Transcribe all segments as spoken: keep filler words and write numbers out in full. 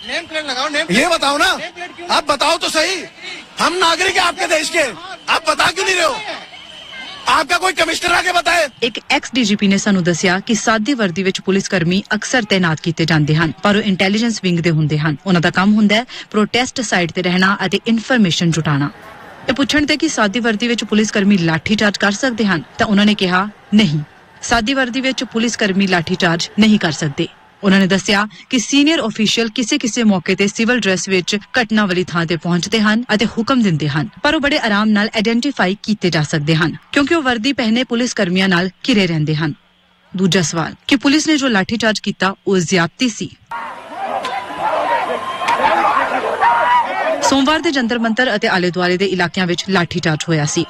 Name plate लगाओ, name plate. ये बताओ ना, आप बताओ तो सही, हम नागरिक हैं आपके देश के, आप बता क्यों नहीं रहे हो? आपका कोई कमिश्नर आके बताए। ਇੱਕ ਐਕਸ ਡੀਜੀਪੀ ਨੇ ਸਾਨੂੰ ਦੱਸਿਆ ਕਿ ਸਾਦੀ ਵਰਦੀ ਵਿੱਚ ਪੁਲਿਸ ਕਰਮੀ ਅਕਸਰ ਤੈਨਾਤ ਕੀਤੇ ਜਾਂਦੇ ਹਨ, ਪਰ ਉਹ ਇੰਟੈਲੀਜੈਂਸ ਵਿੰਗ ਦੇ ਹੁੰਦੇ ਹਨ। ਉਹਨਾਂ ਦਾ ਕੰਮ ਹੁੰਦਾ ਹੈ ਪ੍ਰੋਟੈਸਟ ਸਾਈਟ ਤੇ ਰਹਿਣਾ ਅਤੇ ਇਨਫੋਰਮੇਸ਼ਨ ਜੁਟਾਉਣਾ। ਇਹ ਪੁੱਛਣ ਤੇ ਕਿ ਸਾਦੀ ਵਰਦੀ ਵਿੱਚ ਪੁਲਿਸ ਕਰਮੀ ਲਾਠੀ ਚਾਰਜ ਕਰ ਸਕਦੇ ਹਨ ਤਾਂ ਉਹਨਾਂ ਨੇ ਕਿਹਾ ਨਹੀਂ, ਸਾਦੀ ਵਰਦੀ ਵਿੱਚ ਪੁਲਿਸ ਕਰਮੀ ਲਾਠੀ ਚਾਰਜ ਨਹੀਂ ਕਰ ਸਕਦੇ। ਉਹਨਾਂ ਨੇ ਦੱਸਿਆ ਕਿ ਸੀਨੀਅਰ ਅਫੀਸ਼ੀਅਲ ਕਿਸੇ ਕਿਸੇ ਮੌਕੇ ਤੇ ਸਿਵਲ ਡਰੈਸ ਵਿੱਚ ਘਟਨਾ ਵਾਲੀ ਥਾਂ ਤੇ ਪਹੁੰਚਦੇ ਹਨ ਅਤੇ ਹੁਕਮ ਦਿੰਦੇ ਹਨ, ਪਰ ਉਹ ਬੜੇ ਆਰਾਮ ਨਾਲ ਆਇਡੈਂਟੀਫਾਈ ਕੀਤੇ ਜਾ ਸਕਦੇ ਹਨ ਕਿਉਂਕਿ ਉਹ ਵਰਦੀ ਪਹਿਨੇ ਪੁਲਿਸ ਕਰਮੀਆਂ ਨਾਲ ਘਿਰੇ ਰਹਿੰਦੇ ਹਨ। ਦੂਜਾ ਸਵਾਲ ਕਿ ਪੁਲਿਸ ਨੇ ਜੋ ਲਾਠੀ ਚਾਰਜ ਕੀਤਾ ਉਹ ਜ਼ਿਆਦਤੀ ਸੀ। ਸੋਮਵਾਰ ਦੇ ਜੰਤਰ ਮੰਤਰ ਅਤੇ ਆਲੇ ਦੁਆਲੇ ਦੇ ਇਲਾਕਿਆਂ ਵਿੱਚ ਲਾਠੀ ਚਾਰਜ ਹੋਇਆ ਸੀ।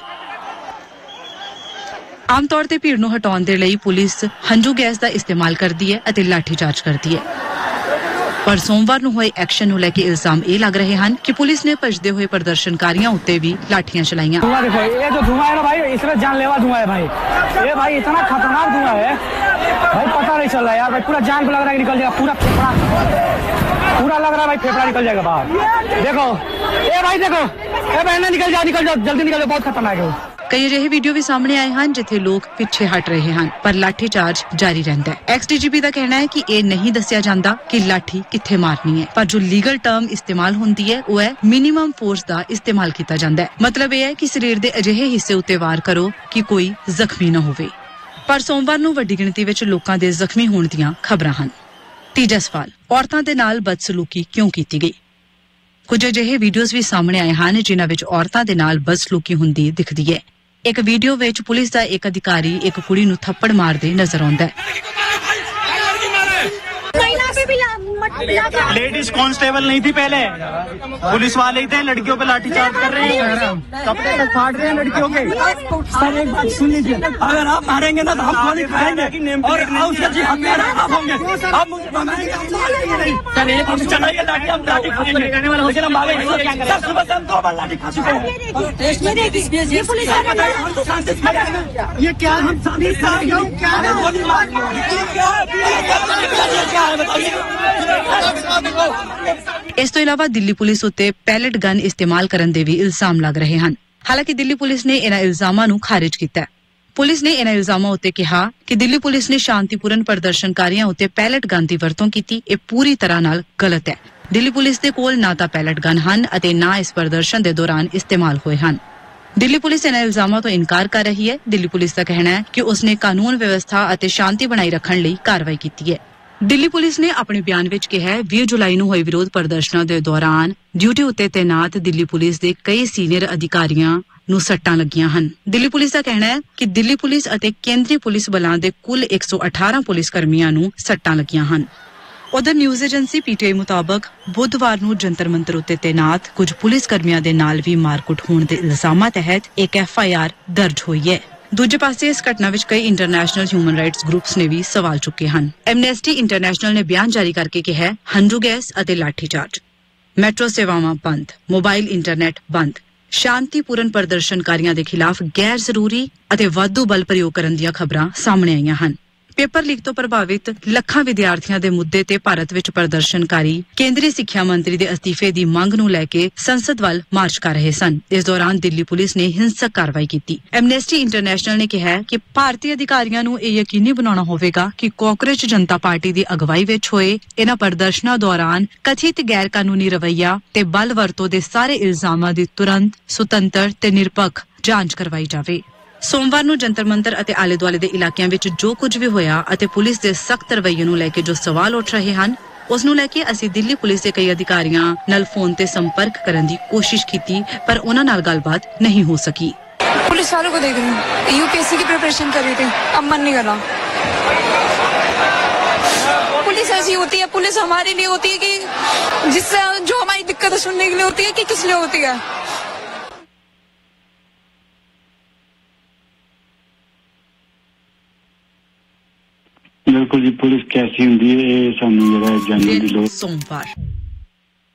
ਆਮ ਤੌਰ ਤੇ ਭੀੜ ਨੂੰ ਹਟਾਉਣ ਦੇ ਲਈ ਪੁਲਿਸ ਹੰਝੂ ਗੈਸ ਦਾ ਇਸਤੇਮਾਲ ਕਰਦੀ ਹੈ ਅਤੇ ਲਾਠੀ ਚਾਰਜ ਕਰਦੀ ਹੈ, ਪਰ ਸੋਮਵਾਰ ਨੂੰ ਹੋਏ ਐਕਸ਼ਨ ਨੂੰ ਲੈ ਕੇ ਇਲਜ਼ਾਮ ਇਹ ਲੱਗ ਰਹੇ ਹਨ ਕਿ ਪੁਲਿਸ ਨੇ ਭੱਜਦੇ ਹੋਏ ਪ੍ਰਦਰਸ਼ਨਕਾਰੀਆਂ ਉੱਤੇ ਵੀ ਲਾਠੀਆਂ ਚਲਾਈਆਂ। ये जो धुआं है ना भाई, इसमें जानलेवा धुआं है भाई, ये भाई इतना खतरनाक धुआं है भाई, पता नहीं चल रहा यार भाई, पूरा जान पे लग रहा है निकल जाएगा, पूरा फेफड़ा पूरा लग रहा है भाई, फेफड़ा निकल जाएगा बाहर। देखो ए भाई, देखो ए बहन, निकल जाओ निकल जाओ जल्दी निकल जाओ, बहुत खतरनाक है। ਕਈ ਅਜਿਹੇ ਵੀਡੀਓ ਵੀ ਸਾਹਮਣੇ ਆਏ ਹਨ ਜਿੱਥੇ ਲੋਕ ਪਿੱਛੇ ਹਟ ਰਹੇ ਹਨ ਪਰ ਲਾਠੀ ਚਾਰਜ ਜਾਰੀ ਰਹਿੰਦਾ ਹੈ। ਐਕਸ ਡੀਜੀਪੀ ਦਾ ਕਹਿਣਾ ਹੈ ਕਿ ਇਹ ਨਹੀਂ ਦੱਸਿਆ ਜਾਂਦਾ ਕਿ ਲਾਠੀ ਕਿੱਥੇ ਮਾਰਨੀ ਹੈ, ਪਰ ਜੋ ਲੀਗਲ ਟਰਮ ਇਸਤੇਮਾਲ ਹੁੰਦੀ ਹੈ ਉਹ ਹੈ ਮਿਨੀਮਮ ਫੋਰਸ ਦਾ ਇਸਤੇਮਾਲ ਕੀਤਾ ਜਾਂਦਾ ਹੈ। ਮਤਲਬ ਇਹ ਹੈ ਕਿ ਸਰੀਰ ਦੇ ਅਜਿਹੇ ਹਿੱਸੇ ਉੱਤੇ ਵਾਰ ਕਰੋ ਕਿ ਕੋਈ ਜ਼ਖਮੀ ਨਾ ਹੋਵੇ, ਪਰ ਸੋਮਵਾਰ ਨੂੰ ਵੱਡੀ ਗਿਣਤੀ ਵਿੱਚ ਲੋਕਾਂ ਦੇ ਜ਼ਖਮੀ ਹੋਣ ਦੀਆਂ ਖਬਰਾਂ ਹਨ। ਤੀਜਾ ਸਵਾਲ, ਔਰਤਾਂ ਦੇ ਨਾਲ ਬਦਸਲੂਕੀ ਕਿਉਂ ਕੀਤੀ ਗਈ? ਕੁਝ ਅਜਿਹੇ ਵੀਡੀਓਜ਼ ਵੀ ਸਾਹਮਣੇ ਆਏ ਹਨ ਜਿਨ੍ਹਾਂ ਵਿੱਚ ਔਰਤਾਂ ਦੇ ਨਾਲ ਬਦਸਲੂਕੀ ਹੁੰਦੀ ਦਿਖਦੀ ਹੈ। ਇੱਕ ਵੀਡੀਓ ਵਿੱਚ ਪੁਲਿਸ ਦਾ ਇੱਕ ਅਧਿਕਾਰੀ ਇੱਕ ਕੁੜੀ ਨੂੰ ਥੱਪੜ ਮਾਰਦੇ ਨਜ਼ਰ ਆਉਂਦਾ ਹੈ। लेडीज कांस्टेबल नहीं थी पहले, पुलिस वाले ही थे, लड़कियों पे लाठीचार्ज कर रहे हैं, कपड़े तक फाड़ रहे हैं लड़कियों के। सर एक बात सुन लीजिए, अगर आप मारेंगे ना तो हम गोली खाएंगे और हम होंगे, आप मुझे मारेंगे सर, एक हम चलाइए लाठी, हम लाठी खाएंगे, लेकिन हम मारेंगे सर। सुबह से हम दो बार लाठी खा चुके हैं, ये क्या हम सामने क्या गोली मार ਇਸ ਤੋਂ ਇਲਾਵਾ ਦਿੱਲੀ ਪੁਲਿਸ ਉੱਤੇ ਪੈਲਟ ਗਨ ਇਸਤੇਮਾਲ ਕਰਨ ਦੇ ਵੀ ਇਲਜ਼ਾਮ ਲੱਗ ਰਹੇ ਹਨ। ਹਾਲਾਂਕਿ ਦਿੱਲੀ ਪੁਲਿਸ ਨੇ ਇਹਨਾਂ ਇਲਜ਼ਾਮਾਂ ਨੂੰ ਖਾਰਿਜ ਕੀਤਾ ਹੈ। ਪੁਲਿਸ ਨੇ ਇਹਨਾਂ ਇਲਜ਼ਾਮਾਂ ਉੱਤੇ ਕਿਹਾ ਕਿ ਦਿੱਲੀ ਪੁਲਿਸ ਨੇ ਸ਼ਾਂਤੀਪੂਰਨ ਪ੍ਰਦਰਸ਼ਨਕਾਰੀਆਂ ਉੱਤੇ ਪੈਲਟ ਗਨ ਦੀ ਵਰਤੋਂ ਕੀਤੀ, ਇਹ ਪੂਰੀ ਤਰ੍ਹਾਂ ਨਾਲ ਗਲਤ ਹੈ। ਦਿੱਲੀ ਪੁਲਿਸ ਦੇ ਕੋਲ ਨਾ ਤਾਂ ਪੈਲਟ ਗਨ ਹਨ ਅਤੇ ਨਾ ਇਸ ਪ੍ਰਦਰਸ਼ਨ ਦੇ ਦੌਰਾਨ ਇਸਤੇਮਾਲ ਹੋਏ ਹਨ। ਦਿੱਲੀ ਪੁਲਿਸ ਇਹਨਾਂ ਇਲਜ਼ਾਮਾਂ ਤੋਂ ਇਨਕਾਰ ਕਰ ਰਹੀ ਹੈ। ਦਿੱਲੀ ਪੁਲਿਸ ਦਾ ਕਹਿਣਾ ਹੈ ਕਿ ਉਸਨੇ ਕਾਨੂੰਨ ਵਿਵਸਥਾ ਅਤੇ ਸ਼ਾਂਤੀ ਬਣਾਈ ਰੱਖਣ ਲਈ ਕਾਰਵਾਈ ਕੀਤੀ ਹੈ। ਦਿੱਲੀ ਪੁਲਿਸ ਨੇ ਆਪਣੇ ਬਿਆਨ ਵਿੱਚ ਕਿਹਾ ਵੀਹ ਜੁਲਾਈ ਨੂੰ ਹੋਏ ਵਿਰੋਧ ਪ੍ਰਦਰਸ਼ਨਾਂ ਦੇ ਦੌਰਾਨ ਡਿਊਟੀ ਉੱਤੇ ਤੈਨਾਤ ਦਿੱਲੀ ਪੁਲਿਸ ਦੇ ਕਈ ਸੀਨੀਅਰ ਅਧਿਕਾਰੀਆਂ ਨੂੰ ਸੱਟਾਂ ਲੱਗੀਆਂ ਹਨ। ਦਿੱਲੀ ਪੁਲਿਸ ਦਾ ਕਹਿਣਾ ਹੈ ਕਿ ਦਿੱਲੀ ਪੁਲਿਸ ਅਤੇ ਕੇਂਦਰੀ ਪੁਲਿਸ ਬਲਾਂ ਦੇ ਕੁੱਲ ਇੱਕ ਸੌ ਅਠਾਰਾਂ ਪੁਲਿਸ ਕਰਮੀਆਂ ਨੂੰ ਸੱਟਾਂ ਲੱਗੀਆਂ ਹਨ। ਉਧਰ ਨਿਊਜ਼ ਏਜੰਸੀ ਪੀਟੀਆਈ ਮੁਤਾਬਕ ਬੁੱਧਵਾਰ ਨੂੰ ਜੰਤਰ ਮੰਤਰ ਉੱਤੇ ਤੈਨਾਤ ਕੁਝ ਪੁਲਿਸ ਕਰਮੀਆਂ ਦੇ ਨਾਲ ਵੀ ਮਾਰਕੁੱਟ ਹੋਣ ਦੇ ਇਲਜ਼ਾਮਾਂ ਤਹਿਤ ਇੱਕ ਐਫ ਆਈ ਆਰ ਦਰਜ ਹੋਈ ਹੈ। ਦੂਜੇ ਪਾਸੇ ਇਸ ਘਟਨਾ ਵਿੱਚ ਕਈ ਇੰਟਰਨੈਸ਼ਨਲ ਹਿਊਮਨ ਰਾਈਟਸ ਗਰੁੱਪਸ ਨੇ ਵੀ ਸਵਾਲ ਚੁੱਕੇ ਹਨ। ਐਮਨੈਸਟੀ ਇੰਟਰਨੈਸ਼ਨਲ ਨੇ ਬਿਆਨ ਜਾਰੀ ਕਰਕੇ ਕਿਹਾ ਹੰਝੂ ਗੈਸ ਅਤੇ ਲਾਠੀ ਚਾਰਜ, ਮੈਟਰੋ ਸੇਵਾਵਾਂ ਬੰਦ, ਮੋਬਾਈਲ ਇੰਟਰਨੈਟ ਬੰਦ, ਸ਼ਾਂਤੀਪੂਰਨ ਪ੍ਰਦਰਸ਼ਨਕਾਰੀਆਂ ਦੇ ਖਿਲਾਫ ਗੈਰ ਜ਼ਰੂਰੀ ਅਤੇ ਵਾਧੂ ਬਲ ਪ੍ਰਯੋਗ ਕਰਨ ਦੀਆਂ ਖਬਰਾਂ ਸਾਹਮਣੇ ਆਈਆਂ ਹਨ। ਪੇਪਰ ਲੀਕ ਤੋਂ ਪ੍ਰਭਾਵਿਤ ਲੱਖਾਂ ਵਿਦਿਆਰਥੀਆਂ ਦੇ ਮੁੱਦੇ ਤੇ ਭਾਰਤ ਵਿੱਚ ਪ੍ਰਦਰਸ਼ਨਕਾਰੀ ਕੇਂਦਰੀ ਸਿੱਖਿਆ ਮੰਤਰੀ ਦੇ ਅਸਤੀਫੇ ਦੀ ਮੰਗ ਨੂੰ ਲੈ ਕੇ ਸੰਸਦ ਵੱਲ ਮਾਰਚ ਕਰ ਰਹੇ ਸਨ। ਇਸ ਦੌਰਾਨ ਦਿੱਲੀ ਪੁਲਿਸ ਨੇ ਹਿੰਸਕ ਕਾਰਵਾਈ ਕੀਤੀ। ਐਮਨੈਸਟੀ ਇੰਟਰਨੈਸ਼ਨਲ ਨੇ ਕਿਹਾ ਕਿ ਭਾਰਤੀ ਅਧਿਕਾਰੀਆਂ ਨੂੰ ਇਹ ਯਕੀਨੀ ਬਣਾਉਣਾ ਹੋਵੇਗਾ ਕਿ ਕਾਂਗਰਸ ਜਨਤਾ ਪਾਰਟੀ ਦੀ ਅਗਵਾਈ ਵਿੱਚ ਹੋਏ ਇਹਨਾਂ ਪ੍ਰਦਰਸ਼ਨਾਂ ਦੌਰਾਨ ਕਥਿਤ ਗੈਰ ਕਾਨੂੰਨੀ ਰਵੱਈਆ ਤੇ ਬਲ ਵਰਤੋਂ ਦੇ ਸਾਰੇ ਇਲਜ਼ਾਮਾਂ ਦੀ ਤੁਰੰਤ, ਸੁਤੰਤਰ ਤੇ ਨਿਰਪੱਖ ਜਾਂਚ ਕਰਵਾਈ ਜਾਵੇ। ਸੋਮਵਾਰ ਨੂੰ ਜੰਤਰ ਮੰਤਰ ਅਤੇ ਆਲੇ ਦੁਆਲੇ ਦੇ ਇਲਾਕਿਆਂ ਵਿੱਚ ਜੋ ਕੁਝ ਵੀ ਹੋਇਆ ਅਤੇ ਪੁਲਿਸ ਦੇ ਸਖਤ ਰਵੱਈਏ ਨੂੰ ਲੈ ਕੇ ਜੋ ਸਵਾਲ ਉੱਠ ਰਹੇ ਹਨ ਉਸ ਨੂੰ ਲੈ ਕੇ ਅਸੀਂ ਦਿੱਲੀ ਪੁਲਿਸ ਦੇ ਕਈ ਅਧਿਕਾਰੀਆਂ ਨਾਲ ਫੋਨ ਤੇ ਸੰਪਰਕ ਕਰਨ ਦੀ ਕੋਸ਼ਿਸ਼ ਕੀਤੀ, ਪਰ ਉਹਨਾਂ ਨਾਲ ਗੱਲਬਾਤ नहीं हो सकी। पुलिस वालों को देख रही हूँ, यूपीएससी की प्रिपरेशन कर रही थी, अब मन नहीं कर रहा। पुलिस ऐसी होती है, पुलिस हमारे लिए होती है कि जिससे जो हमारी दिक्कत सुनने के लिए होती है कि किस लिए होती है। बिल्कुल जी, पुलिस कैसी होंगी है सानू जरा जानने दी लोड़। सोमवार